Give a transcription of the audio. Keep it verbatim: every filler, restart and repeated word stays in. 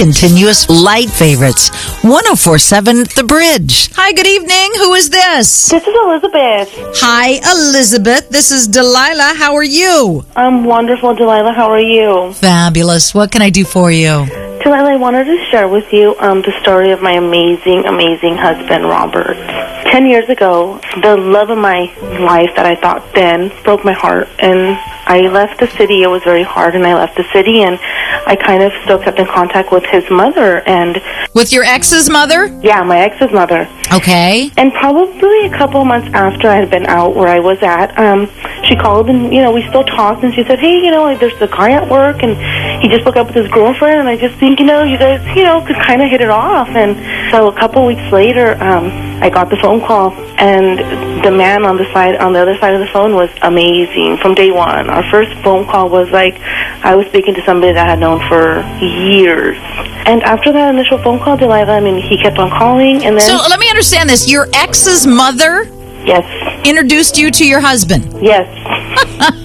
continuous light favorites. one oh four point seven The Bridge. Hi, good evening. Who is this? This is Elizabeth. Hi, Elizabeth. This is Delilah. How are you? I'm wonderful, Delilah. How are you? Fabulous. What can I do for you? Delilah, I wanted to share with you um, the story of my amazing, amazing husband, Robert. Ten years ago, the love of my life that I thought then broke my heart, and I left the city. It was very hard, and I left the city, and I kind of still kept in contact with his mother. And With your ex's mother? yeah, my ex's mother. Okay. And probably a couple of months after I had been out where I was at, um, she called and, you know, we still talked, and she said, hey, you know, like, there's a guy at work, and he just broke up with his girlfriend, and I just think, you know, you guys, you know, could kind of hit it off. And so a couple weeks later, um, I got the phone call, and the man on the side, on the other side of the phone was amazing from day one. Our first phone call was like I was speaking to somebody that I had known for years. And after that initial phone call, Delilah, I mean, he kept on calling, and then... So let me understand this. Your ex's mother Yes. introduced you to your husband? Yes.